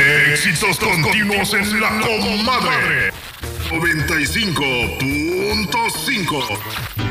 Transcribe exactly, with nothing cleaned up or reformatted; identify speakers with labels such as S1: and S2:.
S1: Éxitos continuos en la comadre. noventa y cinco punto cinco.